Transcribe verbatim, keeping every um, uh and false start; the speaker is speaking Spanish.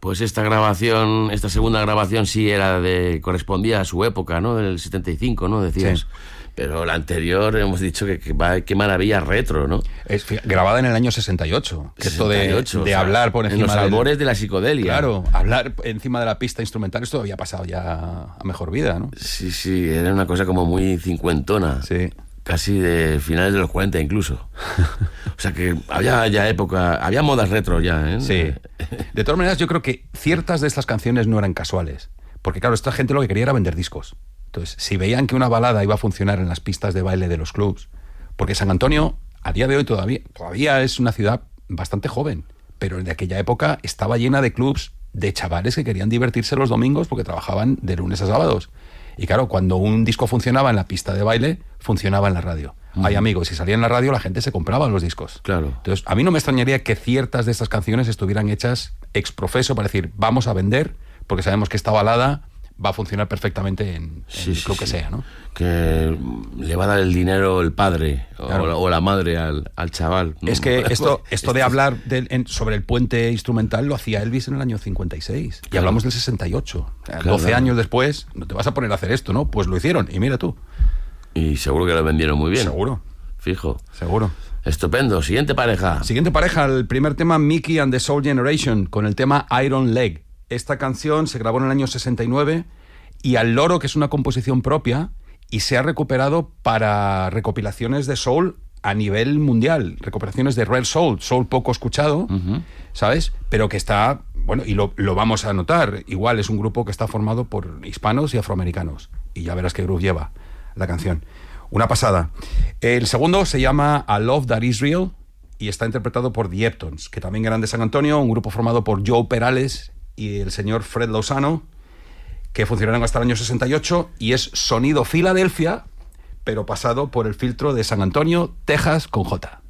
Pues esta grabación, esta segunda grabación sí era de, correspondía a su época, ¿no? Del setenta y cinco, ¿no? Decías. Sí. Pero la anterior hemos dicho que, que va, qué maravilla retro, ¿no? Es grabada en el año sesenta y ocho. Que esto de, de o sea, hablar por encima en los albores del, de la psicodelia. Claro, hablar encima de la pista instrumental, esto había pasado ya a mejor vida, ¿no? Sí, sí, era una cosa como muy cincuentona. Sí. Casi de finales de los cuarenta incluso. O sea que había ya época, había modas retro ya, ¿eh? Sí. De todas maneras, yo creo que ciertas de estas canciones no eran casuales. Porque claro, esta gente lo que quería era vender discos. Entonces, si veían que una balada iba a funcionar en las pistas de baile de los clubs, porque San Antonio, a día de hoy todavía, todavía es una ciudad bastante joven, pero de aquella época estaba llena de clubs de chavales que querían divertirse los domingos porque trabajaban de lunes a sábados. Y claro, cuando un disco funcionaba en la pista de baile, funcionaba en la radio. Uh-huh. Hay amigos, si salía en la radio, la gente se compraba los discos. Claro. Entonces, a mí no me extrañaría que ciertas de estas canciones estuvieran hechas ex profeso para decir, vamos a vender, porque sabemos que esta balada va a funcionar perfectamente en, en sí, el sí, club sí. que sea, ¿no? Que le va a dar el dinero el padre claro. o, la, o la madre al, al chaval, ¿no? Es que esto, esto de hablar de, en, sobre el puente instrumental lo hacía Elvis en el año cincuenta y seis. Y claro. hablamos del sesenta y ocho. Claro, doce claro. años después, no te vas a poner a hacer esto, ¿no? Pues lo hicieron, y mira tú. Y seguro que lo vendieron muy bien. Seguro. Fijo. Seguro. Estupendo. Siguiente pareja. Siguiente pareja, el primer tema, Mickey and the Soul Generation, con el tema Iron Leg. Esta canción se grabó en el año sesenta y nueve y Al Loro, que es una composición propia, y se ha recuperado para recopilaciones de soul a nivel mundial, recuperaciones de Rare Soul, soul poco escuchado, uh-huh. ¿sabes? Pero que está, bueno, y lo, lo vamos a notar, igual es un grupo que está formado por hispanos y afroamericanos, y ya verás qué groove lleva la canción. Una pasada. El segundo se llama A Love That Is Real y está interpretado por The Eptons, que también eran de San Antonio, un grupo formado por Joe Perales y el señor Fred Lozano, que funcionaron hasta el año sesenta y ocho, y es sonido Filadelfia, pero pasado por el filtro de San Antonio, Texas, con J.